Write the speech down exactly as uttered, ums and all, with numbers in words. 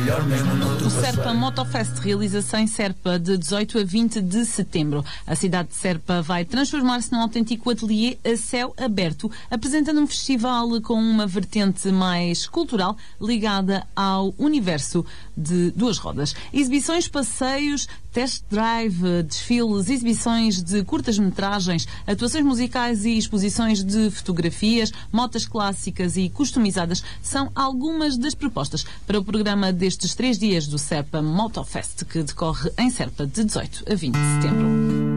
melhor mesmo no O Serpa Motofest realiza-se em Serpa de dezoito a vinte de setembro. A cidade de Serpa vai transformar-se num autêntico ateliê a céu aberto, apresentando um festival com uma vertente mais cultural ligada ao universo de duas rodas. Exibições, passeios, test drive, desfiles, exibições de curtas-metragens, atuações musicais e exposições de fotografias, motas clássicas e customizadas são algumas das propostas para o programa destes três dias do Serpa Motofest, que decorre em Serpa de dezoito a vinte de setembro.